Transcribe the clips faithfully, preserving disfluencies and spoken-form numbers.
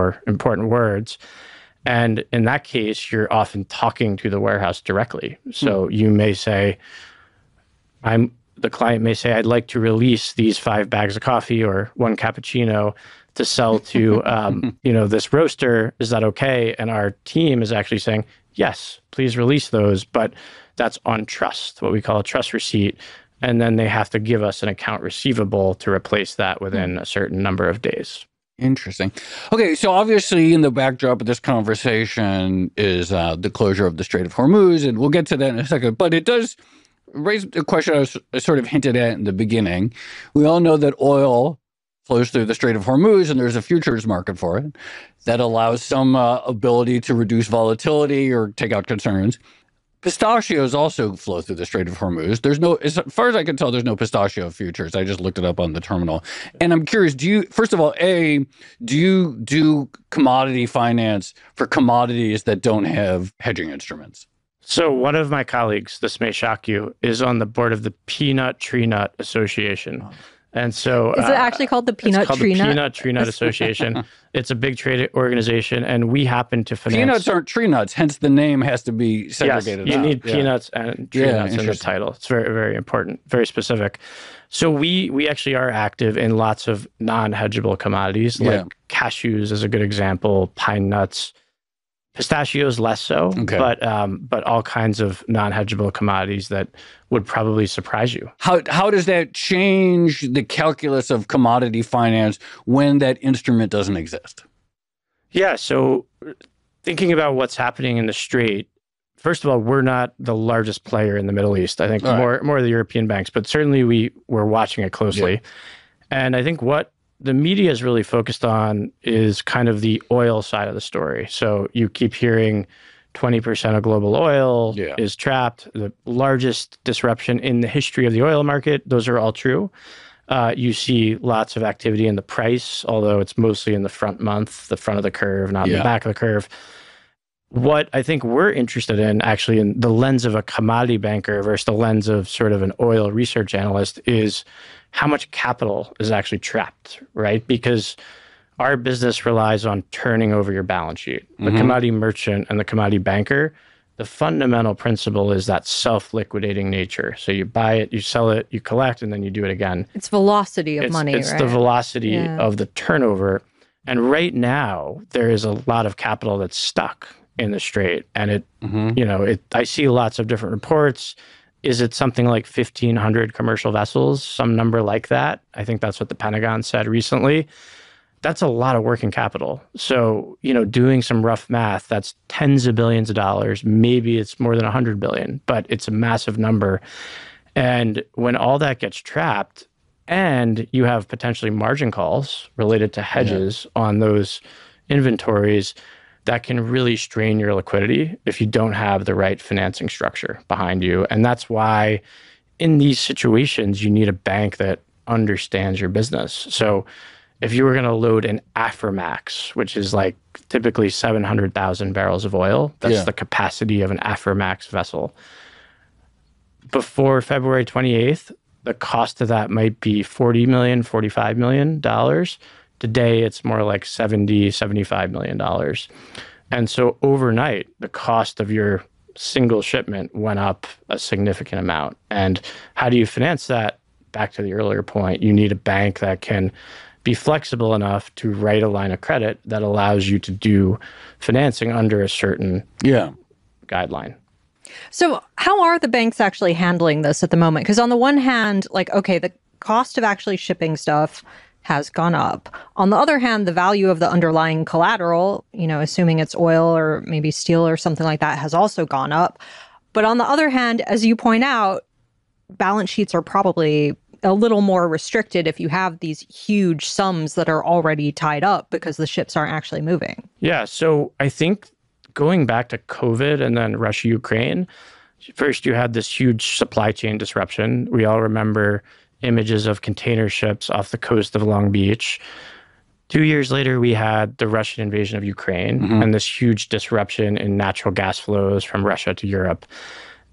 more important words. And in that case, you're often talking to the warehouse directly. So hmm. you may say, I'm the client may say, I'd like to release these five bags of coffee or one cappuccino to sell to, um, you know, this roaster. Is that okay? And our team is actually saying, yes, please release those. But that's on trust, what we call a trust receipt. And then they have to give us an account receivable to replace that within hmm. a certain number of days. Interesting. Okay, so obviously in the backdrop of this conversation is uh, the closure of the Strait of Hormuz, and we'll get to that in a second. But it does raise a question I, was, I sort of hinted at in the beginning. We all know that oil flows through the Strait of Hormuz, and there's a futures market for it that allows some uh, ability to reduce volatility or take out concerns. Pistachios also flow through the Strait of Hormuz. There's no, as far as I can tell, there's no pistachio futures. I just looked it up on the terminal. And I'm curious, do you, first of all, A, do you do commodity finance for commodities that don't have hedging instruments? So one of my colleagues, this may shock you, is on the board of the Peanut Tree Nut Association. Oh. And so is it actually uh, called the Peanut it's called Tree the Nut? Peanut Tree Nut Association. It's a big trade organization, and we happen to finance. Peanuts aren't tree nuts, hence the name has to be segregated. Yes, you out. need yeah. peanuts and tree yeah, nuts in the title. It's very, very important, very specific. So we we actually are active in lots of non-hedgeable commodities, like yeah. cashews is a good example, pine nuts. Pistachios less so, okay. but um, but all kinds of non-hedgeable commodities that would probably surprise you. How how does that change the calculus of commodity finance when that instrument doesn't exist? Yeah, so thinking about what's happening in the Strait, first of all, we're not the largest player in the Middle East. I think all more right. more of the European banks, but certainly we we're watching it closely. Yeah. And I think what the media is really focused on is kind of the oil side of the story. So you keep hearing twenty percent of global oil yeah. is trapped, the largest disruption in the history of the oil market. Those are all true. Uh, you see lots of activity in the price, although it's mostly in the front month, the front of the curve, not yeah. the back of the curve. What I think we're interested in, actually, in the lens of a commodity banker versus the lens of sort of an oil research analyst, is how much capital is actually trapped, right? Because our business relies on turning over your balance sheet. The mm-hmm. commodity merchant and the commodity banker, the fundamental principle is that self-liquidating nature. So you buy it, you sell it, you collect, and then you do it again. It's velocity of it's, money, it's right? It's the velocity yeah. of the turnover. And right now, there is a lot of capital that's stuck in the Strait. And it, mm-hmm. you know, it. I see lots of different reports. Is it something like fifteen hundred commercial vessels, some number like that? I think that's what the Pentagon said recently. That's a lot of working capital. So, you know, doing some rough math, that's tens of billions of dollars. Maybe it's more than one hundred billion, but it's a massive number. And when all that gets trapped and you have potentially margin calls related to hedges yeah. on those inventories, that can really strain your liquidity if you don't have the right financing structure behind you. And that's why in these situations, you need a bank that understands your business. So if you were going to load an Aframax, which is like typically seven hundred thousand barrels of oil, that's yeah. the capacity of an Aframax vessel. Before February twenty-eighth, the cost of that might be forty million dollars, forty-five million dollars. Today, it's more like seventy, seventy-five million dollars. And so overnight, the cost of your single shipment went up a significant amount. And how do you finance that? Back to the earlier point, you need a bank that can be flexible enough to write a line of credit that allows you to do financing under a certain yeah. guideline. So how are the banks actually handling this at the moment? Because on the one hand, like, okay, the cost of actually shipping stuff has gone up. On the other hand, the value of the underlying collateral, you know, assuming it's oil or maybe steel or something like that, has also gone up. But on the other hand, as you point out, balance sheets are probably a little more restricted if you have these huge sums that are already tied up because the ships aren't actually moving. Yeah, so I think going back to COVID and then Russia, Ukraine, first you had this huge supply chain disruption. We all remember images of container ships off the coast of Long Beach. Two years later, we had the Russian invasion of Ukraine mm-hmm. and this huge disruption in natural gas flows from Russia to Europe.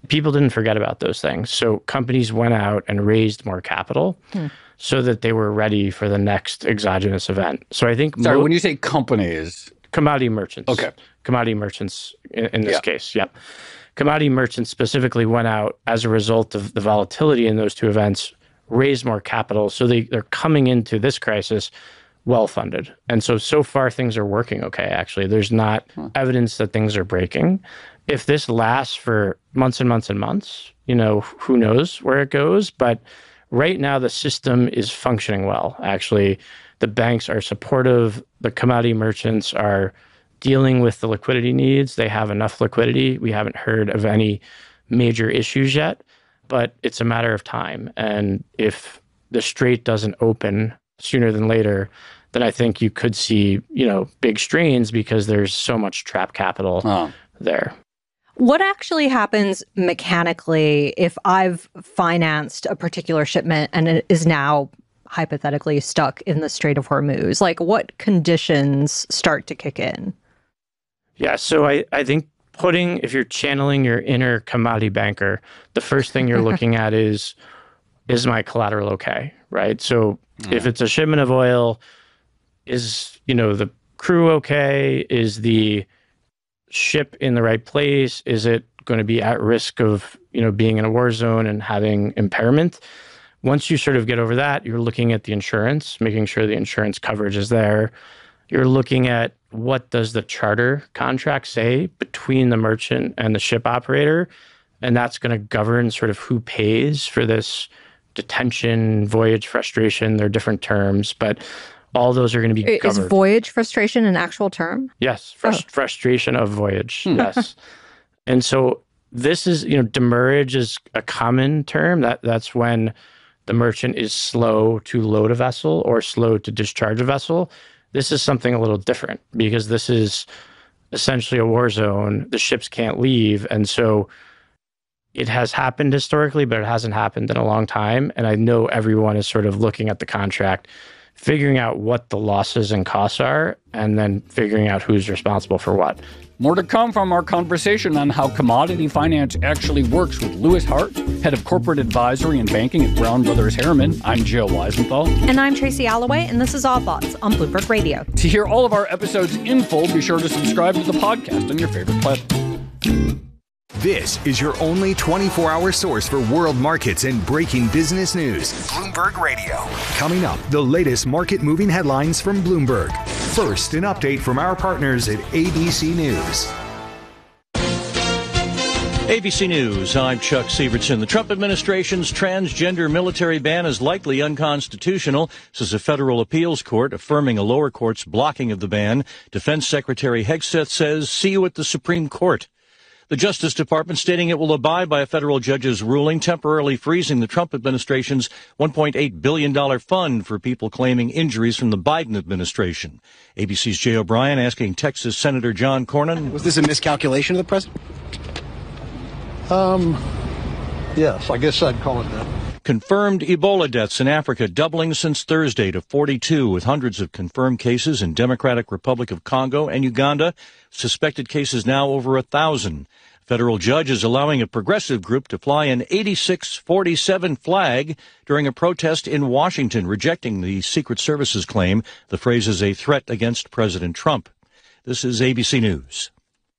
people didn't forget about those things. So companies went out and raised more capital hmm. so that they were ready for the next exogenous event. So I think... Sorry, mo- when you say companies... Commodity merchants. Okay. Commodity merchants in, in this yeah. case, yep. Commodity merchants specifically went out as a result of the volatility in those two events, raised more capital. So they, they're coming into this crisis well-funded. And so, so far, things are working okay, actually. There's not huh. evidence that things are breaking. If this lasts for months and months and months, you know, who knows where it goes. But right now, the system is functioning well. Actually, the banks are supportive. The commodity merchants are dealing with the liquidity needs. They have enough liquidity. We haven't heard of any major issues yet, but it's a matter of time. And if the strait doesn't open sooner than later, then I think you could see, you know, big strains because there's so much trapped capital oh. there. What actually happens mechanically if I've financed a particular shipment and it is now hypothetically stuck in the Strait of Hormuz? Like, what conditions start to kick in? Yeah, so I, I think putting, if you're channeling your inner commodity banker, the first thing you're looking at is, is my collateral okay, right? So yeah. if it's a shipment of oil, is, you know, the crew okay? Is the ship in the right place? Is it going to be at risk of, you know, being in a war zone and having impairment? Once you sort of get over that, you're looking at the insurance, making sure the insurance coverage is there. You're looking at what does the charter contract say between the merchant and the ship operator, and that's going to govern sort of who pays for this detention, voyage frustration. There are different terms, but all those are going to be is covered. Is voyage frustration an actual term? Yes, frust- oh. frustration of voyage, yes. And so this is, you know, demurrage is a common term. That That's when the merchant is slow to load a vessel or slow to discharge a vessel. This is something a little different because this is essentially a war zone. The ships can't leave. And so it has happened historically, but it hasn't happened in a long time. And I know everyone is sort of looking at the contract, figuring out what the losses and costs are, and then figuring out who's responsible for what. More to come from our conversation on how commodity finance actually works with Louis Hart, head of corporate advisory and banking at Brown Brothers Harriman. I'm Joe Weisenthal. And I'm Tracy Alloway, and this is Odd Lots on Bloomberg Radio. To hear all of our episodes in full, be sure to subscribe to the podcast on your favorite platform. This is your only twenty-four hour source for world markets and breaking business news. Bloomberg Radio. Coming up, the latest market moving headlines from Bloomberg. First, an update from our partners at A B C News. A B C News, I'm Chuck Sievertson. The Trump administration's transgender military ban is likely unconstitutional, says a federal appeals court affirming a lower court's blocking of the ban. Defense Secretary Hegseth says, see you at the Supreme Court. The Justice Department stating it will abide by a federal judge's ruling temporarily freezing the Trump administration's one point eight billion dollars fund for people claiming injuries from the Biden administration. A B C's Jay O'Brien asking Texas Senator John Cornyn. Was this a miscalculation of the president? Um, yes, I guess I'd call it that. Confirmed Ebola deaths in Africa doubling since Thursday to forty-two, with hundreds of confirmed cases in Democratic Republic of Congo and Uganda. Suspected cases now over a thousand. Federal judge is allowing a progressive group to fly an eighty-six forty-seven flag during a protest in Washington, rejecting the Secret Service's claim the phrase is a threat against President Trump. This is A B C News.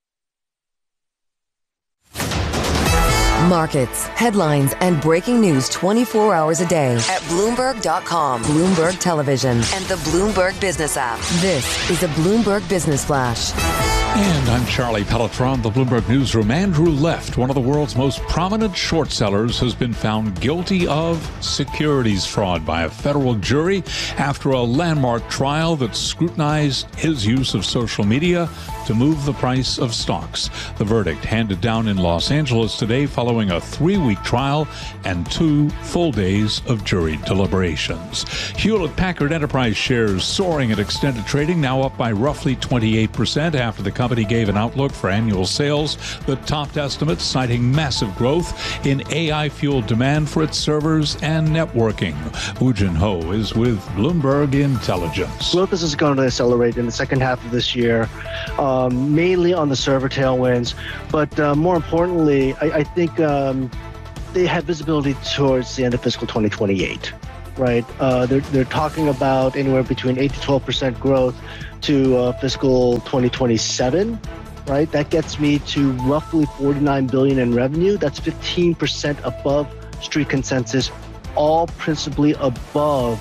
Markets, headlines, and breaking news twenty-four hours a day at Bloomberg dot com, Bloomberg Television, and the Bloomberg Business app. This is a Bloomberg Business Flash. And I'm Charlie Pelletron, the Bloomberg Newsroom. Andrew Left, one of the world's most prominent short sellers, has been found guilty of securities fraud by a federal jury after a landmark trial that scrutinized his use of social media to move the price of stocks. The verdict handed down in Los Angeles today following a three-week trial and two full days of jury deliberations. Hewlett-Packard Enterprise shares soaring at extended trading, now up by roughly twenty-eight percent after the company company gave an outlook for annual sales that topped estimates, citing massive growth in A I-fueled demand for its servers and networking. Woo Jin Ho is with Bloomberg Intelligence. Growth is going to accelerate in the second half of this year, um, mainly on the server tailwinds. But uh, more importantly, I, I think um, they have visibility towards the end of fiscal twenty twenty-eight. Right, uh, they're they're talking about anywhere between eight to twelve percent growth to uh, fiscal twenty twenty-seven. Right, that gets me to roughly forty-nine billion in revenue. That's fifteen percent above street consensus, all principally above,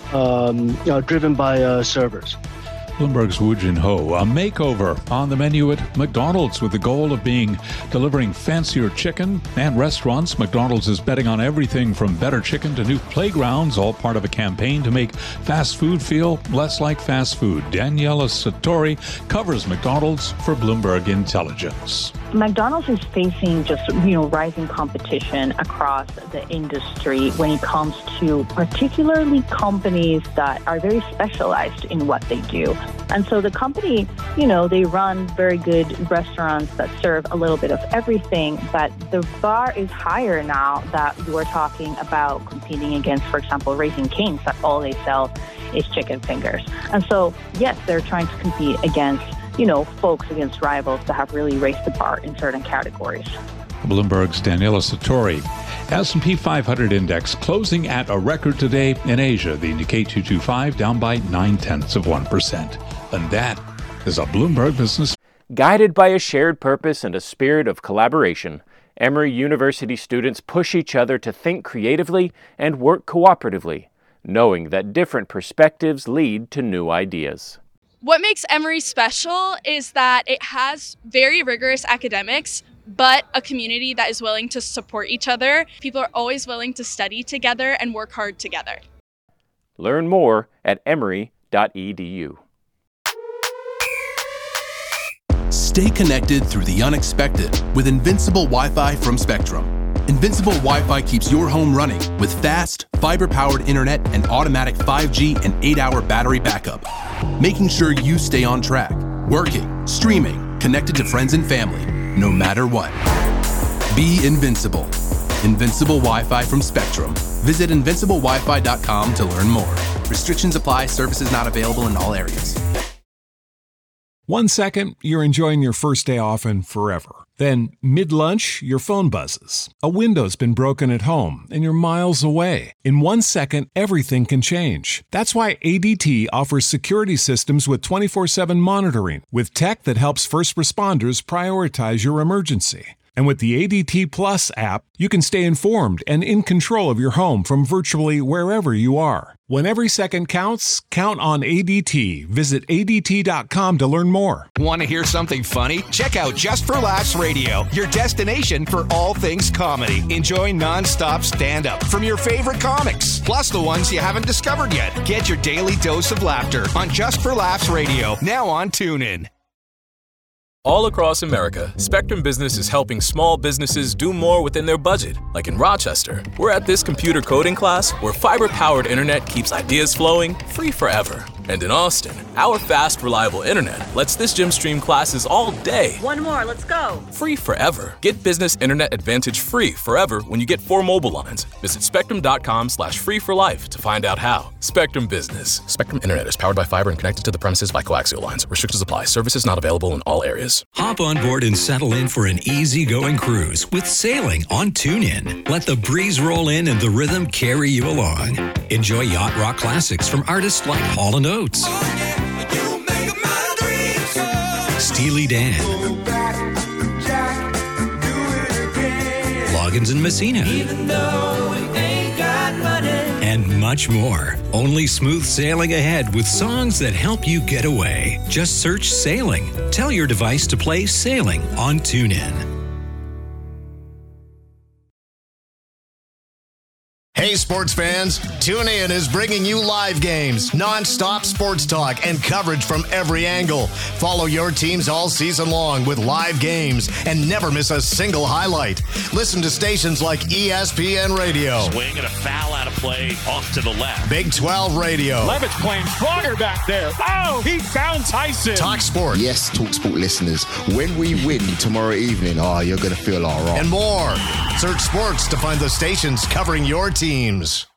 um, you know, driven by uh, servers. Bloomberg's Woo Jin Ho. A makeover on the menu at McDonald's with the goal of being delivering fancier chicken and restaurants. McDonald's is betting on everything from better chicken to new playgrounds, all part of a campaign to make fast food feel less like fast food. Daniela Satori covers McDonald's for Bloomberg Intelligence. McDonald's is facing just, you know, rising competition across the industry when it comes to particularly companies that are very specialized in what they do. And so the company, you know, they run very good restaurants that serve a little bit of everything, but the bar is higher now that we're talking about competing against, for example, Raising Cane's, that all they sell is chicken fingers. And so, yes, they're trying to compete against, you know, folks against rivals that have really raised the bar in certain categories. Bloomberg's Daniela Satori. S and P five hundred index closing at a record today in Asia. The Nikkei two twenty-five down by nine-tenths of one percent. And that is a Bloomberg Business. Guided by a shared purpose and a spirit of collaboration, Emory University students push each other to think creatively and work cooperatively, knowing that different perspectives lead to new ideas. What makes Emory special is that it has very rigorous academics, but a community that is willing to support each other. People are always willing to study together and work hard together. Learn more at emory dot e d u. Stay connected through the unexpected with Invincible Wi-Fi from Spectrum. Invincible Wi-Fi keeps your home running with fast, fiber-powered internet and automatic five G and eight-hour battery backup, making sure you stay on track, working, streaming, connected to friends and family, no matter what. Be invincible. Invincible Wi-Fi from Spectrum. Visit invincible wi fi dot com to learn more. Restrictions apply. Services not available in all areas. One second, you're enjoying your first day off and forever. Then, mid-lunch, your phone buzzes. A window's been broken at home, and you're miles away. In one second, everything can change. That's why A D T offers security systems with twenty-four seven monitoring, with tech that helps first responders prioritize your emergency. And with the A D T Plus app, you can stay informed and in control of your home from virtually wherever you are. When every second counts, count on A D T. Visit A D T dot com to learn more. Want to hear something funny? Check out Just for Laughs Radio, your destination for all things comedy. Enjoy non-stop stand-up from your favorite comics, plus the ones you haven't discovered yet. Get your daily dose of laughter on Just for Laughs Radio, now on TuneIn. All across America, Spectrum Business is helping small businesses do more within their budget. Like in Rochester, we're at this computer coding class where fiber-powered internet keeps ideas flowing free forever. And in Austin, our fast, reliable internet lets this gym stream classes all day. One more, let's go. Free forever. Get Business Internet Advantage free forever when you get four mobile lines. Visit spectrum.com slash free for life to find out how. Spectrum Business. Spectrum Internet is powered by fiber and connected to the premises by coaxial lines. Restrictions apply. Services not available in all areas. Hop on board and settle in for an easy-going cruise with sailing on TuneIn. Let the breeze roll in and the rhythm carry you along. Enjoy yacht rock classics from artists like Hall and Oates, Steely Dan, Loggins and Messina, and much more. Only smooth sailing ahead with songs that help you get away. Just search Sailing. Tell your device to play Sailing on TuneIn. Hey, sports fans, TuneIn is bringing you live games, non-stop sports talk, and coverage from every angle. Follow your teams all season long with live games and never miss a single highlight. Listen to stations like E S P N Radio. Swing and a foul out of play off to the left. Big twelve Radio. Levitt's playing stronger back there. Oh, he found Tyson. Talk Sport. Yes, Talk Sport listeners, when we win tomorrow evening, oh, you're going to feel all right. And more. Search sports to find the stations covering your teams.